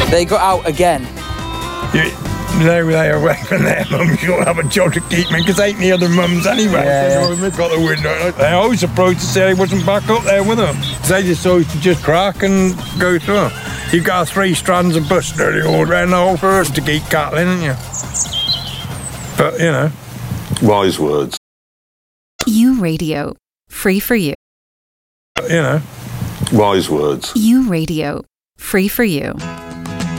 They got out again. They away from their mums. You'll have a job to keep me because ain't the other mums anyway. They've got the window. They're always surprised to say he wasn't back up there with them. They just always to just crack and go through. You've got 3 strands of bus nearly all around the whole forest to keep cattle in, haven't you? But, you know. Wise words. U Radio. Free for you. But, you know. Wise words. U Radio. Free for you.